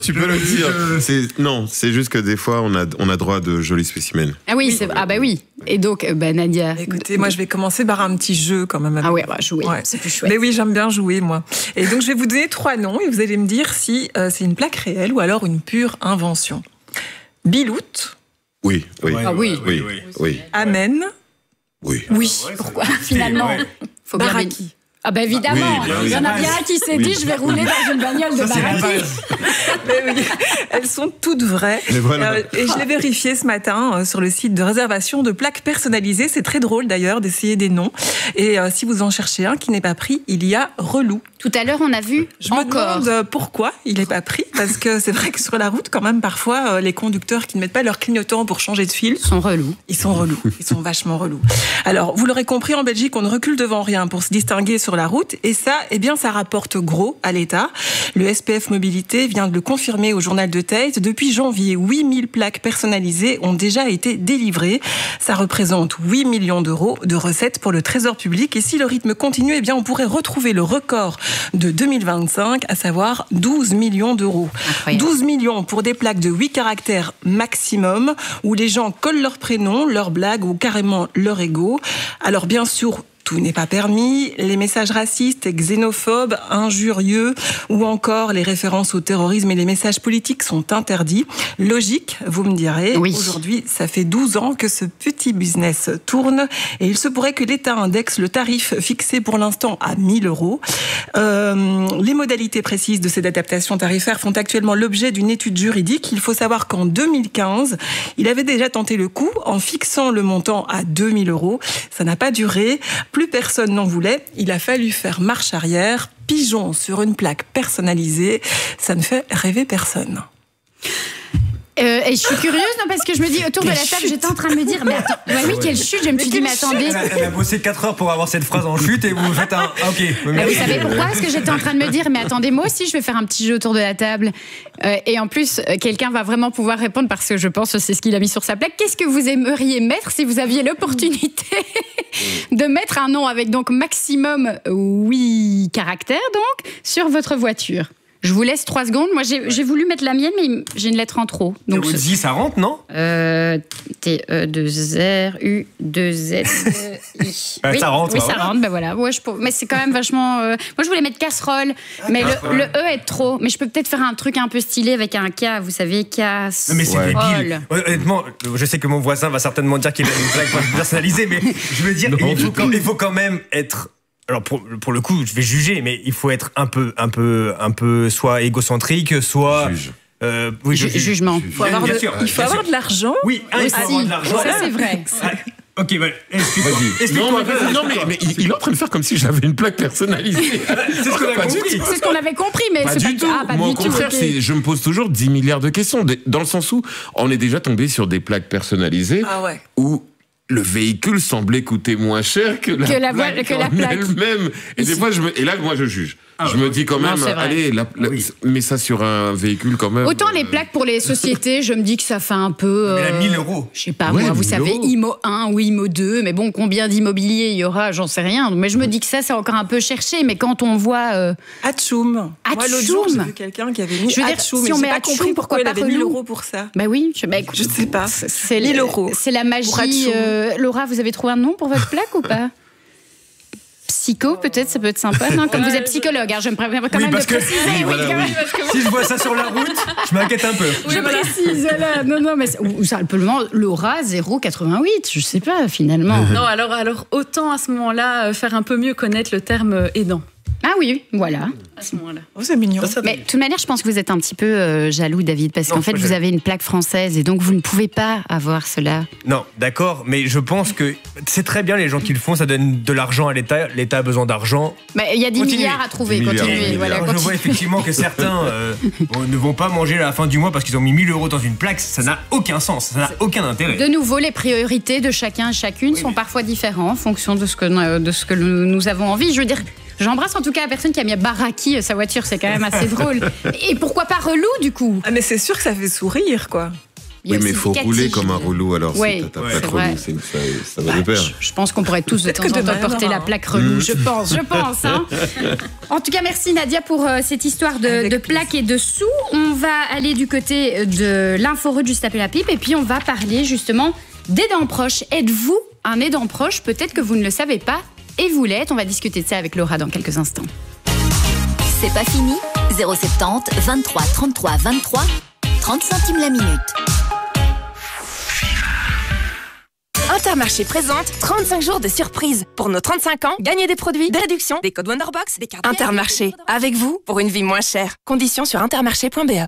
Tu peux le dire. Non, c'est juste que des fois, on a droit à de jolis spécimens. Ah oui, oui. Et donc, Nadia. Écoutez, moi, je vais commencer par un petit jeu quand même. Ah oui, jouer. Ouais. C'est plus chouette. Mais oui, j'aime bien jouer, moi. Et donc, je vais vous donner 3 noms et vous allez me dire si c'est une plaque réelle ou alors une pure invention. Bilout. Oui. Ah oui. Amen. Oui. Pourquoi finalement faut bien Baraki. Ah ben évidemment, il y en a bien un qui s'est dit je vais rouler dans une bagnole de Baraki. Mais oui, elles sont toutes vraies. Voilà. Et je l'ai vérifié ce matin sur le site de réservation de plaques personnalisées. C'est très drôle d'ailleurs d'essayer des noms. Et si vous en cherchez un qui n'est pas pris, il y a Relou. Tout à l'heure, on a vu Je me demande pourquoi il n'est pas pris. Parce que c'est vrai que sur la route, quand même, parfois, les conducteurs qui ne mettent pas leur clignotant pour changer de fil sont relous. Ils sont vachement relous. Alors, vous l'aurez compris, en Belgique, on ne recule devant rien pour se distinguer sur la route. Et ça, ça rapporte gros à l'État. Le SPF Mobilité vient de le confirmer au journal de Tate. Depuis janvier, 8000 plaques personnalisées ont déjà été délivrées. Ça représente 8 millions d'euros de recettes pour le trésor public. Et si le rythme continue, on pourrait retrouver le record de 2025, à savoir 12 millions d'euros. Incroyable. 12 millions pour des plaques de 8 caractères maximum, où les gens collent leur prénom, leur blague ou carrément leur ego. Alors bien sûr, tout n'est pas permis. Les messages racistes, xénophobes, injurieux ou encore les références au terrorisme et les messages politiques sont interdits. Logique, vous me direz. Oui. Aujourd'hui, ça fait 12 ans que ce petit business tourne et il se pourrait que l'État indexe le tarif fixé pour l'instant à 1 000 euros. Les modalités précises de cette adaptation tarifaire font actuellement l'objet d'une étude juridique. Il faut savoir qu'en 2015, il avait déjà tenté le coup en fixant le montant à 2 000 euros. Ça n'a pas duré. Plus personne n'en voulait, il a fallu faire marche arrière, pigeon sur une plaque personnalisée, ça ne fait rêver personne. Et je suis curieuse, parce que je me dis, autour de la table, j'étais en train de me dire, mais attends, quelle chute, je me suis dit, mais attendez. Elle a bossé 4 heures pour avoir cette phrase en chute et vous faites un... Ok. Vous savez pourquoi? Parce que j'étais en train de me dire, mais attendez, moi aussi, je vais faire un petit jeu autour de la table. Et en plus, quelqu'un va vraiment pouvoir répondre parce que je pense que c'est ce qu'il a mis sur sa plaque. Qu'est-ce que vous aimeriez mettre si vous aviez l'opportunité de mettre un nom avec donc maximum 8 caractères donc sur votre voiture? Je vous laisse 3 secondes. Moi, j'ai voulu mettre la mienne, mais j'ai une lettre en trop. Donc, Uzi, ça rentre, non? T-E-2-R-U-2-Z-I. Oui, ça rentre. Oui, ça rentre. Voilà. Ouais, mais c'est quand même vachement... Moi, je voulais mettre casserole, mais le E est trop. Mais je peux peut-être faire un truc un peu stylé avec un K, vous savez, casserole. Mais c'est débile. Honnêtement, je sais que mon voisin va certainement dire qu'il a une plaque personnalisée, mais je veux dire, il faut quand même être... Alors pour le coup, je vais juger, mais il faut être un peu soit égocentrique, soit jugement. Il faut avoir de l'argent. Oui, il faut avoir de l'argent. Ça c'est vrai. Ok, explique-toi. Non, mais il est en train de faire comme si j'avais une plaque personnalisée. C'est ce qu'on a compris. C'est ce qu'on avait compris, mais pas c'est du tout. pas Moi, du au contraire, tout. Okay. je me pose toujours 10 milliards de questions, dans le sens où on est déjà tombé sur des plaques personnalisées où le véhicule semblait coûter moins cher que la plaque elle-même. Et des fois, là, moi, je juge. Je me dis quand même, allez, mets ça sur un véhicule quand même. Autant les plaques pour les sociétés, je me dis que ça fait un peu... Mais 1 000 euros. Je sais pas, moi, vous savez, IMO 1 ou IMO 2, mais bon, combien d'immobilier il y aura, j'en sais rien. Mais je me dis que ça, c'est encore un peu cherché. Mais quand on voit... Atchoum. Moi, l'autre jour, j'ai vu quelqu'un qui avait mis Atchoum. Si on met pas Atchoum, compris pourquoi il avait 1 000 Relou euros pour ça. Bah oui, je sais pas. C'est 1 000 euros. C'est la magie. Laura, vous avez trouvé un nom pour votre plaque ou pas? Psycho, peut-être, ça peut être sympa, non? Comme vous êtes psychologue, je me préviens quand même de préciser. Si je vois ça sur la route, je m'inquiète un peu. Je précise, là. Non, mais simplement, Laura, 0,88, je sais pas, finalement. Non, alors autant à ce moment-là faire un peu mieux connaître le terme aidant. Ah oui, voilà. À ce moment-là. Oh, c'est mignon. Mais de toute manière, je pense que vous êtes un petit peu jaloux, David, parce qu'en fait, vous avez une plaque française et donc vous ne pouvez pas avoir cela. Non, d'accord, mais je pense que c'est très bien les gens qui le font, ça donne de l'argent à l'État. L'État a besoin d'argent. Il y a 10 milliards à trouver, continuez. Voilà, je vois effectivement que certains ne vont pas manger à la fin du mois parce qu'ils ont mis 1 000 euros dans une plaque. Ça n'a aucun sens, ça n'a aucun intérêt. De nouveau, les priorités de chacun et chacune sont parfois différentes en fonction de ce que nous avons envie. Je veux dire... J'embrasse en tout cas la personne qui a mis Baraki sa voiture, c'est quand même assez drôle. Et pourquoi pas Relou du coup? Ah mais c'est sûr que ça fait sourire quoi. Oui, mais il faut rouler comme un rouleau, alors si t'as plaque relou, ça va de pair. Je pense qu'on pourrait tous de temps en temps porter la plaque relou, je pense. Hein. En tout cas, merci Nadia pour cette histoire de plaques et de sous. On va aller du côté de l'info juste après la pipe, et puis on va parler justement d'aidants proches. Êtes-vous un aidant proche? Peut-être que vous ne le savez pas, et vous l'êtes. On va discuter de ça avec Laura dans quelques instants. C'est pas fini. 070 23 33 23, 30 centimes la minute. Intermarché présente 35 jours de surprise. Pour nos 35 ans, gagnez des produits, des réductions, des codes Wonderbox, des cartes. Intermarché, avec vous pour une vie moins chère. Conditions sur intermarché.be.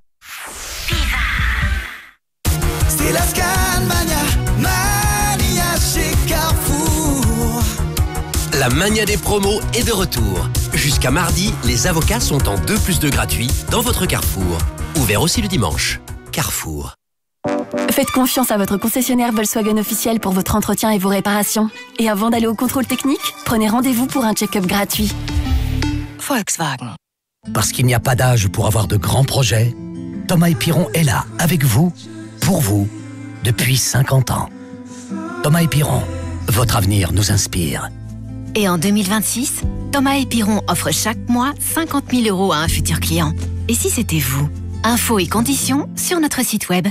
C'est la Scanmania, Mania chez Carrefour. La mania des promos est de retour. Jusqu'à mardi, les avocats sont en 2+2 gratuits dans votre Carrefour. Ouvert aussi le dimanche. Carrefour. Faites confiance à votre concessionnaire Volkswagen officiel pour votre entretien et vos réparations. Et avant d'aller au contrôle technique, prenez rendez-vous pour un check-up gratuit. Volkswagen. Parce qu'il n'y a pas d'âge pour avoir de grands projets, Thomas & Piron est là, avec vous, pour vous, depuis 50 ans. Thomas & Piron, votre avenir nous inspire. Et en 2026, Thomas & Piron offre chaque mois 50 000 € à un futur client. Et si c'était vous? Infos et conditions sur notre site web.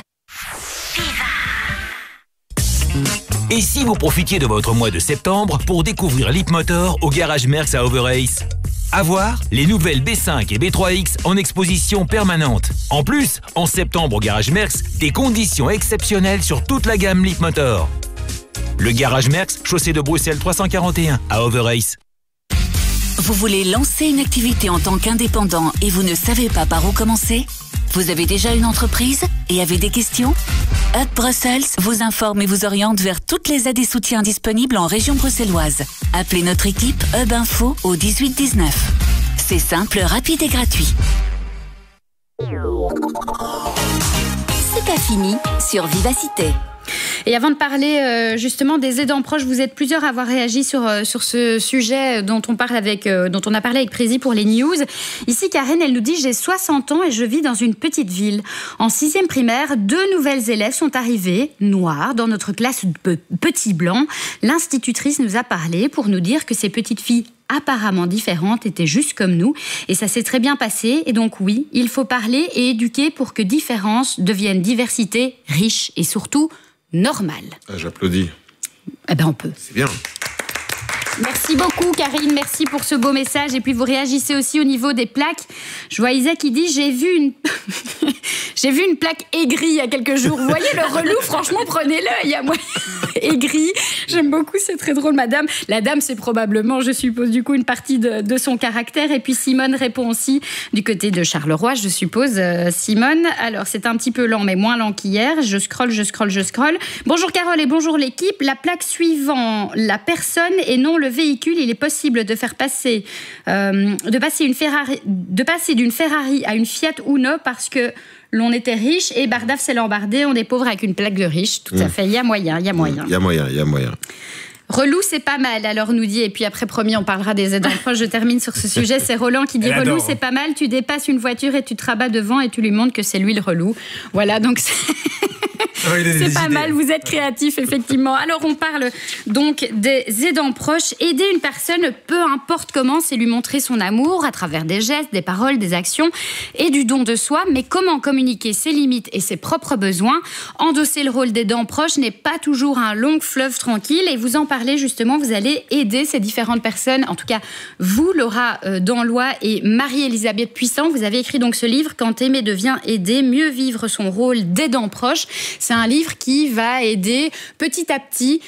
Et si vous profitiez de votre mois de septembre pour découvrir Leapmotor au Garage Merckx à Overace? À voir, les nouvelles B5 et B3X en exposition permanente. En plus, en septembre au Garage Merckx, des conditions exceptionnelles sur toute la gamme Leapmotor. Le Garage Merckx, chaussée de Bruxelles 341 à Overace. Vous voulez lancer une activité en tant qu'indépendant et vous ne savez pas par où commencer? Vous avez déjà une entreprise et avez des questions? Hub Brussels vous informe et vous oriente vers toutes les aides et soutiens disponibles en région bruxelloise. Appelez notre équipe Hub Info au 18 19. C'est simple, rapide et gratuit. C'est pas fini sur Vivacité. Et avant de parler justement des aidants proches, vous êtes plusieurs à avoir réagi sur ce sujet dont on a parlé avec Prési pour les news. Ici, Karen, elle nous dit « J'ai 60 ans et je vis dans une petite ville. En 6e primaire, 2 nouvelles élèves sont arrivées, noires, dans notre classe de petits blancs. L'institutrice nous a parlé pour nous dire que ces petites filles apparemment différentes étaient juste comme nous. Et ça s'est très bien passé. Et donc oui, il faut parler et éduquer pour que différence devienne diversité, riche et surtout normale. » J'applaudis. Eh ben on peut. C'est bien. Merci beaucoup Karine, merci pour ce beau message. Et puis vous réagissez aussi au niveau des plaques. Je vois Isa qui dit « J'ai vu une plaque aigrie il y a quelques jours. » Vous voyez le relou, franchement prenez-le. Il y a moi aigrie. J'aime beaucoup, c'est très drôle madame. La dame c'est probablement, je suppose du coup, une partie de son caractère. Et puis Simone répond aussi du côté de Charleroi, je suppose. Simone, alors c'est un petit peu lent mais moins lent qu'hier. Je scrolle. Bonjour Carole et bonjour l'équipe. La plaque suivant la personne et non le véhicule, il est possible de faire passer, de passer d'une Ferrari à une Fiat Uno parce que l'on était riche et Bardaf s'est l'embardé, on est pauvre avec une plaque de riche. Tout à fait, il y a moyen. Il y a moyen. Relou, c'est pas mal, alors nous dit, et puis après, promis, on parlera des aidants proches. Je termine sur ce sujet. C'est Roland qui dit relou, c'est pas mal. Tu dépasses une voiture et tu te rabats devant et tu lui montres que c'est lui le relou. Voilà, donc c'est pas mal, vous êtes créatif, effectivement. Alors, on parle donc des aidants proches. Aider une personne, peu importe comment, c'est lui montrer son amour à travers des gestes, des paroles, des actions et du don de soi. Mais comment communiquer ses limites et ses propres besoins? Endosser le rôle d'aidant proche n'est pas toujours un long fleuve tranquille. Et vous en parlez justement, vous allez aider ces différentes personnes. En tout cas, vous, Laura Danlois et Marie-Elisabeth Puissant, vous avez écrit donc ce livre « Quand aimer devient aider, mieux vivre son rôle d'aidant proche ». C'est un livre qui va aider petit à petit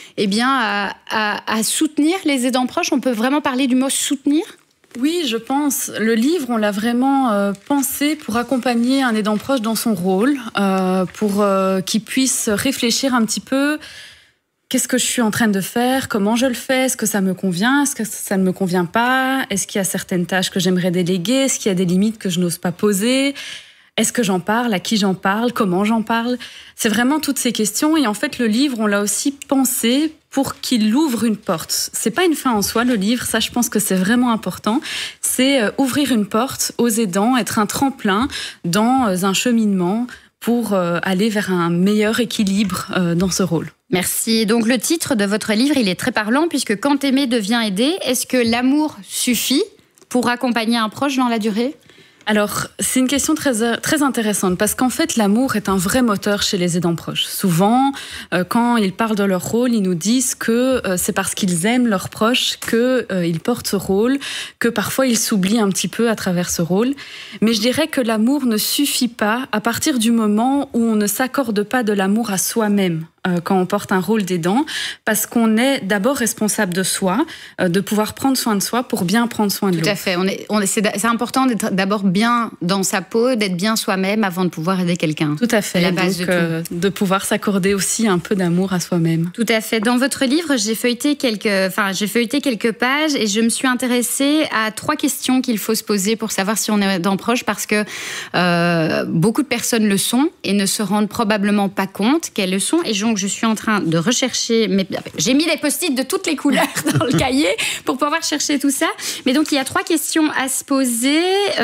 à soutenir les aidants proches. On peut vraiment parler du mot soutenir? Oui, je pense. Le livre, on l'a vraiment pensé pour accompagner un aidant proche dans son rôle, pour qu'il puisse réfléchir un petit peu. Qu'est-ce que je suis en train de faire? Comment je le fais? Est-ce que ça me convient? Est-ce que ça ne me convient pas? Est-ce qu'il y a certaines tâches que j'aimerais déléguer? Est-ce qu'il y a des limites que je n'ose pas poser? Est-ce que j'en parle? À qui j'en parle? Comment j'en parle? C'est vraiment toutes ces questions. Et en fait, le livre, on l'a aussi pensé pour qu'il ouvre une porte. C'est pas une fin en soi, le livre. Ça, je pense que c'est vraiment important. C'est ouvrir une porte aux aidants, être un tremplin dans un cheminement pour aller vers un meilleur équilibre dans ce rôle. Merci. Donc le titre de votre livre, il est très parlant puisque quand aimer devient aider, est-ce que l'amour suffit pour accompagner un proche dans la durée ? Alors, c'est une question très intéressante parce qu'en fait, l'amour est un vrai moteur chez les aidants proches. Souvent, quand ils parlent de leur rôle, ils nous disent que c'est parce qu'ils aiment leurs proches qu'ils portent ce rôle, que parfois ils s'oublient un petit peu à travers ce rôle. Mais je dirais que l'amour ne suffit pas à partir du moment où on ne s'accorde pas de l'amour à soi-même. Quand on porte un rôle d'aidant, parce qu'on est d'abord responsable de soi, de pouvoir prendre soin de soi pour bien prendre soin de l'autre. Tout à fait. C'est important d'être d'abord bien dans sa peau, d'être bien soi-même avant de pouvoir aider quelqu'un. Tout à fait. La base de pouvoir s'accorder aussi un peu d'amour à soi-même. Tout à fait. Dans votre livre, j'ai feuilleté quelques pages et je me suis intéressée à 3 questions qu'il faut se poser pour savoir si on est aidant proche, parce que beaucoup de personnes le sont et ne se rendent probablement pas compte qu'elles le sont. Et donc, je suis en train de rechercher, j'ai mis les post-it de toutes les couleurs dans le cahier pour pouvoir chercher tout ça. Mais donc, il y a 3 questions à se poser.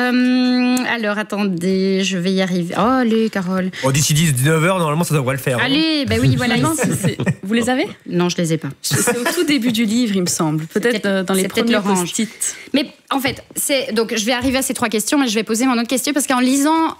Alors, attendez, je vais y arriver. Oh, allez, Carole. D'ici 19h, normalement, ça devrait le faire. Allez, oui, voilà. Vous les avez ? Non, je les ai pas. C'est au tout début du livre, il me semble. Peut-être dans les premiers post-it. Mais en fait, donc je vais arriver à ces 3 questions, mais je vais poser mon autre question parce qu'en lisant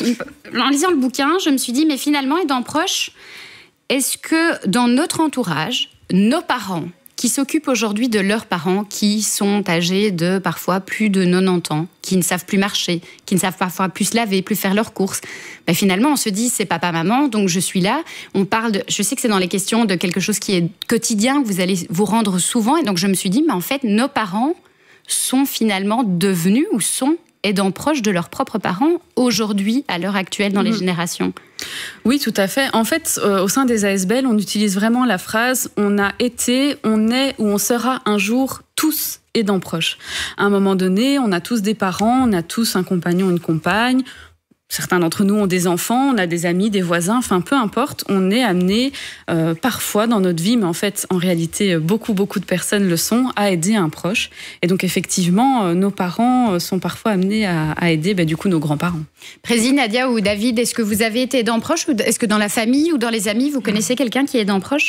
le bouquin, je me suis dit, mais finalement, aidant proche, est-ce que dans notre entourage, nos parents, qui s'occupent aujourd'hui de leurs parents, qui sont âgés de parfois plus de 90 ans, qui ne savent plus marcher, qui ne savent parfois plus se laver, plus faire leurs courses, finalement on se dit c'est papa-maman, donc je suis là. Je sais que c'est dans les questions de quelque chose qui est quotidien, que vous allez vous rendre souvent, et donc je me suis dit, mais en fait nos parents sont finalement devenus ou sont aidant proche de leurs propres parents aujourd'hui, à l'heure actuelle, dans les générations. Oui, tout à fait. En fait, au sein des ASBL, on utilise vraiment la phrase « on a été, on est ou on sera un jour tous aidants proches ». À un moment donné, on a tous des parents, on a tous un compagnon, une compagne. Certains d'entre nous ont des enfants, on a des amis, des voisins, enfin peu importe, on est amené parfois dans notre vie, mais en fait, en réalité, beaucoup de personnes le sont, à aider un proche. Et donc effectivement, nos parents sont parfois amenés à aider du coup nos grands-parents. Prési, Nadia ou David, est-ce que vous avez été aidant proche, ou est-ce que dans la famille ou dans les amis, vous connaissez quelqu'un qui est aidant proche ?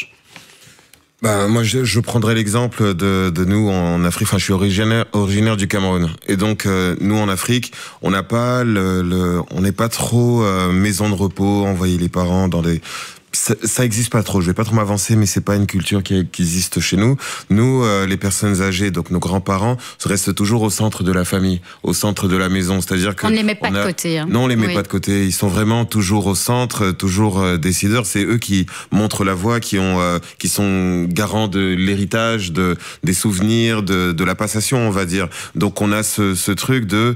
Moi, je prendrais l'exemple de nous en Afrique. Enfin, je suis originaire du Cameroun. Et donc, nous, en Afrique, on n'a pas on n'est pas trop maison de repos, envoyer les parents dans des... Ça existe pas trop. Je vais pas trop m'avancer, mais c'est pas une culture qui existe chez nous. Nous, les personnes âgées, donc nos grands-parents, restent toujours au centre de la famille, au centre de la maison. C'est-à-dire que on ne les met pas de côté. Non, on les met pas de côté. Ils sont vraiment toujours au centre, toujours décideurs. C'est eux qui montrent la voie, qui sont garants de l'héritage, des souvenirs, de la passation, on va dire. Donc on a ce truc de,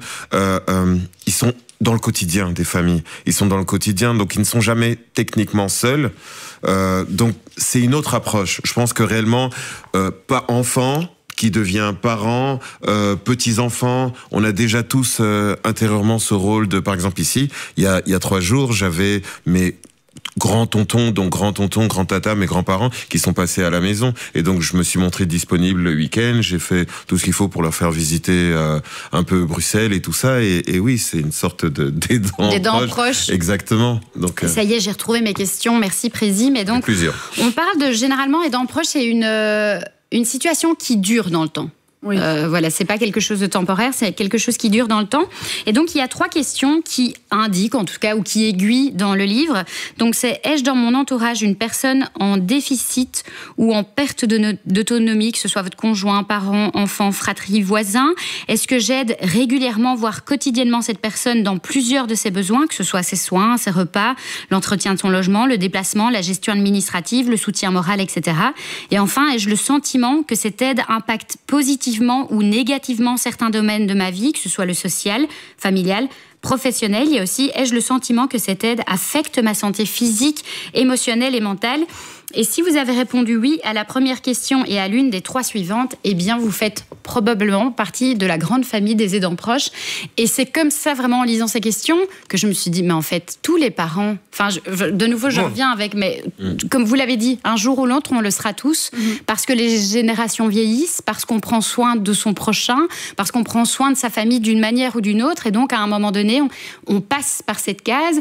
ils sont dans le quotidien des familles. Ils sont dans le quotidien, donc ils ne sont jamais techniquement seuls. Donc c'est une autre approche. Je pense que réellement, pas enfant qui devient parent, petits-enfants, on a déjà tous intérieurement ce rôle de, par exemple ici, il y a 3 jours, j'avais mes grand-tonton, donc grand-tonton, grand-tata, mes grands-parents qui sont passés à la maison. Et donc, je me suis montré disponible le week-end. J'ai fait tout ce qu'il faut pour leur faire visiter un peu Bruxelles et tout ça. Et oui, c'est une sorte d'aidant proche. Exactement. Donc, ça y est, j'ai retrouvé mes questions. Merci, Prési. Mais donc, on parle de généralement aidant proche, c'est une situation qui dure dans le temps. Oui. Voilà, c'est pas quelque chose de temporaire, c'est quelque chose qui dure dans le temps. Et donc, il y a 3 questions qui indiquent, en tout cas, ou qui aiguillent dans le livre. Donc, c'est: ai-je dans mon entourage une personne en déficit ou en perte d'autonomie, que ce soit votre conjoint, parent, enfant, fratrie, voisin? Est-ce que j'aide régulièrement, voire quotidiennement, cette personne dans plusieurs de ses besoins, que ce soit ses soins, ses repas, l'entretien de son logement, le déplacement, la gestion administrative, le soutien moral, etc. Et enfin, ai-je le sentiment que cette aide impacte positivement ou négativement certains domaines de ma vie, que ce soit le social, familial, professionnel? Il y a aussi, ai-je le sentiment que cette aide affecte ma santé physique, émotionnelle et mentale? Et si vous avez répondu oui à la première question et à l'une des 3 suivantes, eh bien, vous faites probablement partie de la grande famille des aidants proches. Et c'est comme ça, vraiment, en lisant ces questions, que je me suis dit, mais en fait, tous les parents... Enfin, de nouveau, je reviens avec... Mais comme vous l'avez dit, un jour ou l'autre, on le sera tous, parce que les générations vieillissent, parce qu'on prend soin de son prochain, parce qu'on prend soin de sa famille d'une manière ou d'une autre. Et donc, à un moment donné, on passe par cette case.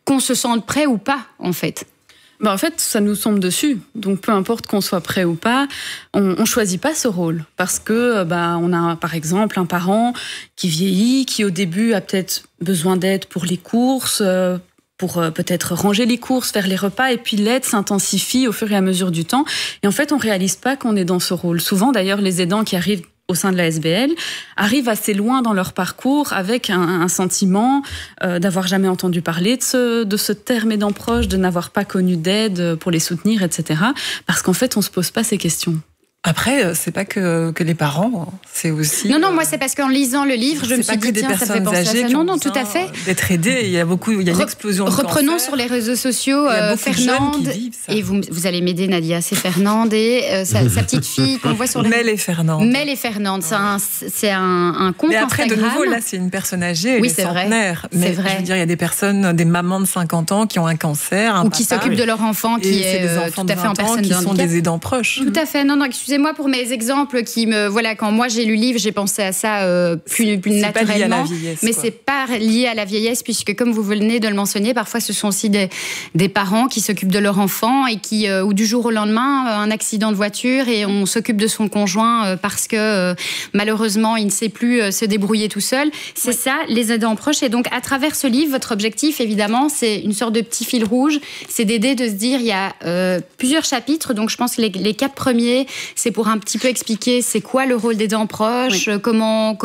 qu'on se sente prêt ou pas, en fait. En fait, ça nous tombe dessus. Donc, peu importe qu'on soit prêt ou pas, on choisit pas ce rôle. Parce que, on a, par exemple, un parent qui vieillit, qui au début a peut-être besoin d'aide pour les courses, pour peut-être ranger les courses, faire les repas, et puis l'aide s'intensifie au fur et à mesure du temps. Et en fait, on réalise pas qu'on est dans ce rôle. Souvent, d'ailleurs, les aidants qui arrivent au sein de la SBL, arrivent assez loin dans leur parcours avec un sentiment d'avoir jamais entendu parler de ce terme aidant proche, de n'avoir pas connu d'aide pour les soutenir, etc. Parce qu'en fait, on se pose pas ces questions. Après, c'est pas que les parents, c'est aussi... Non, moi, c'est parce qu'en lisant le livre, je me suis dit, tiens, ça fait penser à ça. Non, tout à fait. D'être aidé, il y a une explosion de Reprenons cancer. sur les réseaux sociaux Fernande, et vous allez m'aider, Nadia, c'est Fernande et sa petite fille qu'on voit sur les... Mel et Fernande. Mel et Fernande, c'est un compte Instagram. Mais après, de nouveau, là, c'est une personne âgée, elle est centenaire. Mais vrai. Je veux dire, il y a des personnes, des mamans de 50 ans qui ont un cancer, ou qui s'occupent de leur enfant, qui est tout à fait en personne qui sont des aidants proches. Tout à fait. Non, excusez-moi pour mes exemples qui me... Voilà, quand moi j'ai lu le livre, j'ai pensé à ça plus naturellement. Pas lié à la vieillesse, mais c'est pas lié à la vieillesse, puisque comme vous venez de le mentionner, parfois ce sont aussi des parents qui s'occupent de leur enfant et qui, ou du jour au lendemain, un accident de voiture et on s'occupe de son conjoint parce que malheureusement il ne sait plus se débrouiller tout seul. C'est ça, les aidants proches. Et donc à travers ce livre, votre objectif évidemment, c'est une sorte de petit fil rouge, c'est d'aider, de se dire, il y a plusieurs chapitres, donc je pense que les 4 premiers, c'est pour un petit peu expliquer c'est quoi le rôle d'aidant proche, comment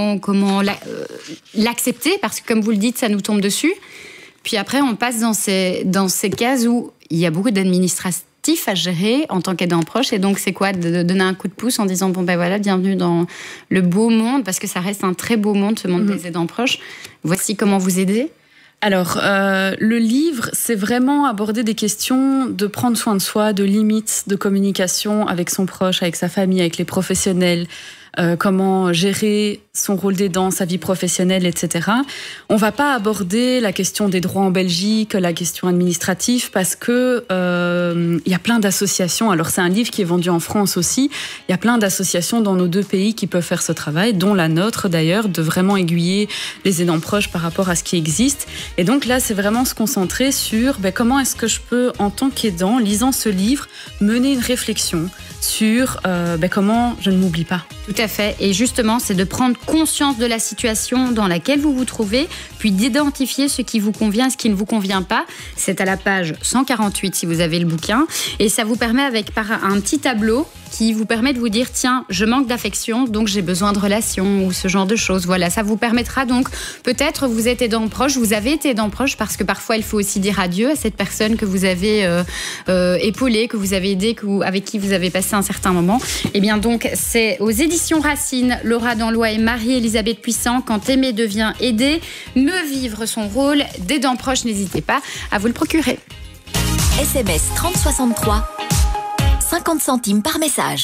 l'accepter, parce que comme vous le dites, ça nous tombe dessus. Puis après, on passe dans ces cases où il y a beaucoup d'administratifs à gérer en tant qu'aidant proche, et donc c'est quoi, de donner un coup de pouce en disant bon ben voilà, bienvenue dans le beau monde, parce que ça reste un très beau monde, ce monde des aidants proches. Voici comment vous aider. Alors, le livre, c'est vraiment aborder des questions de prendre soin de soi, de limites, de communication avec son proche, avec sa famille, avec les professionnels, comment gérer son rôle d'aidant, sa vie professionnelle, etc. On va pas aborder la question des droits en Belgique, la question administrative, parce que y a plein d'associations. Alors c'est un livre qui est vendu en France aussi. Il y a plein d'associations dans nos 2 pays qui peuvent faire ce travail, dont la nôtre d'ailleurs, de vraiment aiguiller les aidants proches par rapport à ce qui existe. Et donc là, c'est vraiment se concentrer sur comment est-ce que je peux, en tant qu'aidant, lisant ce livre, mener une réflexion sur comment je ne m'oublie pas. Tout à fait. Et justement, c'est de prendre conscience de la situation dans laquelle vous vous trouvez, puis d'identifier ce qui vous convient et ce qui ne vous convient pas. C'est à la page 148 si vous avez le bouquin. Et ça vous permet, par un petit tableau, qui vous permet de vous dire, tiens, je manque d'affection, donc j'ai besoin de relations, ou ce genre de choses. Voilà, ça vous permettra donc, peut-être vous êtes aidant proche, vous avez été aidant proche, parce que parfois il faut aussi dire adieu à cette personne que vous avez épaulée, que vous avez aidée, avec qui vous avez passé un certain moment. Et bien donc, c'est aux éditions Racine, Laura Danlois et Marie-Elisabeth Puissant, quand aimer devient aider, mieux vivre son rôle d'aidant proche. N'hésitez pas à vous le procurer. SMS 3063, 50 centimes par message.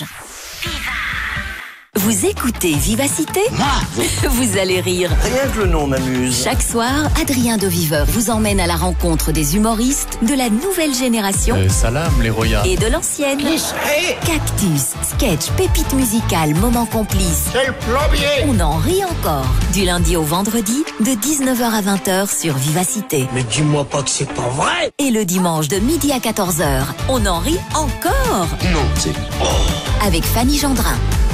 Vous écoutez Vivacité ? Vous allez rire. Rien que le nom m'amuse. Chaque soir, Adrien Doviveur vous emmène à la rencontre des humoristes de la nouvelle génération. Salam les royas. Et de l'ancienne. Cactus, sketch, pépites musicales, moments complices. C'est le plombier. On en rit encore. Du lundi au vendredi, de 19h à 20h sur Vivacité. Mais dis-moi pas que c'est pas vrai. Et le dimanche de midi à 14h, on en rit encore. Non, c'est... Avec Fanny Gendrin.